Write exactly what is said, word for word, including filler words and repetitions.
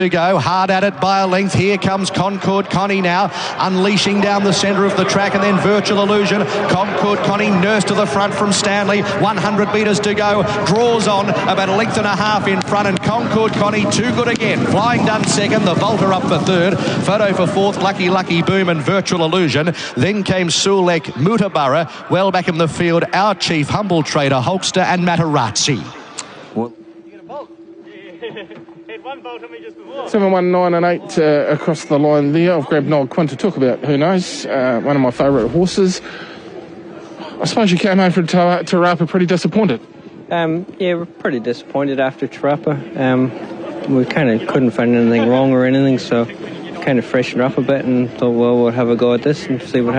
To go, hard at it by a length. Here comes Concord Connie now, unleashing down the centre of the track, and then Virtual Illusion. Concord Connie nursed to the front from Stanley. one hundred metres to go, draws on about a length and a half in front, and Concord Connie too good again. Flying Done second, the Volta up for third, Photo for fourth, Lucky Lucky Boom and Virtual Illusion. Then came Sulek, Mutabara, well back in the field, Our Chief, Humble Trader, Hulkster and Matarazzi. Well, seven one nine and eight uh, across the line there. I've grabbed Noel Quinn to talk about Who Knows, uh, one of my favourite horses. I suppose you came home from Te Rapa pretty disappointed. Um, yeah, we're pretty disappointed after Te Rapa. Um, we kind of couldn't find anything wrong or anything, so kind of freshened up a bit and thought, well, we'll have a go at this and see what happens.